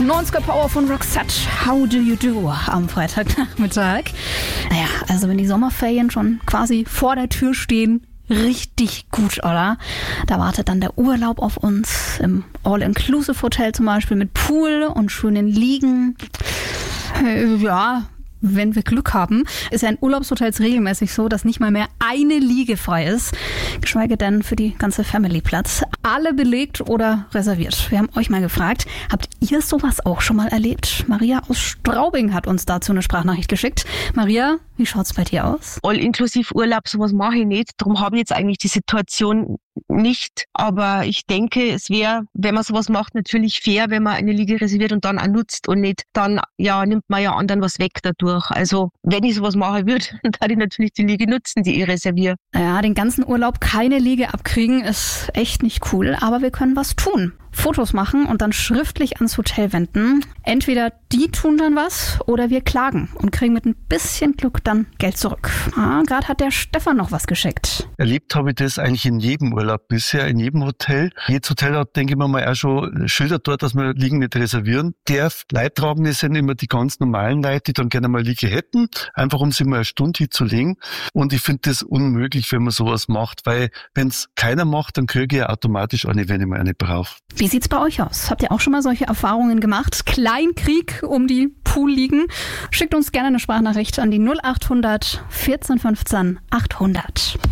90er Power von Roxette, How Do You Do am Freitagnachmittag. Naja, also wenn die Sommerferien schon quasi vor der Tür stehen, richtig gut, oder? Da wartet dann der Urlaub auf uns im All-Inclusive-Hotel zum Beispiel mit Pool und schönen Liegen. Ja, wenn wir Glück haben, ist ja in Urlaubshotels regelmäßig so, dass nicht mal mehr eine Liege frei ist, geschweige denn für die ganze Family Platz. Alle belegt oder reserviert. Wir haben euch mal gefragt, habt ihr sowas auch schon mal erlebt? Maria aus Straubing hat uns dazu eine Sprachnachricht geschickt. Maria, wie schaut's bei dir aus? All-Inklusiv-Urlaub, sowas mache ich nicht. Darum habe ich jetzt eigentlich die Situation nicht. Aber ich denke, es wäre, wenn man sowas macht, natürlich fair, wenn man eine Liege reserviert und dann auch nutzt und nicht, dann nimmt man ja anderen was weg dadurch. Also wenn ich sowas machen würde, dann würde ich natürlich die Liege nutzen, die ich reserviere. Ja, den ganzen Urlaub keine Liege abkriegen ist echt nicht cool, aber wir können was tun. Fotos machen und dann schriftlich ans Hotel wenden. Entweder die tun dann was oder wir klagen und kriegen mit ein bisschen Glück dann Geld zurück. Gerade hat der Stefan noch was geschickt. Erlebt habe ich das eigentlich in jedem Urlaub bisher, in jedem Hotel. Jedes Hotel hat, denke ich mal, auch schon Schilder dort, dass man Liegen nicht reservieren darf. Leidtragende sind immer die ganz normalen Leute, die dann gerne mal Liege hätten, einfach um sie mal eine Stunde hinzulegen. Und ich finde das unmöglich, wenn man sowas macht, weil wenn es keiner macht, dann kriege ich ja automatisch eine, wenn ich mal eine brauche. Wie sieht's bei euch aus? Habt ihr auch schon mal solche Erfahrungen gemacht? Kleinkrieg um die Poolliegen? Schickt uns gerne eine Sprachnachricht an die 0800 14 15 800.